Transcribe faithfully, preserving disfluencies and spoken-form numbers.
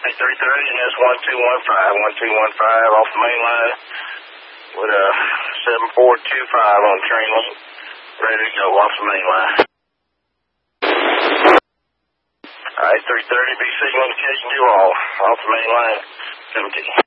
three thirty, and that's one two one five. one two one five off the main line with a seven four two five on train link. Ready to go off the main line. All right, three thirty, be signal indication to all. Off the main line, seventeen.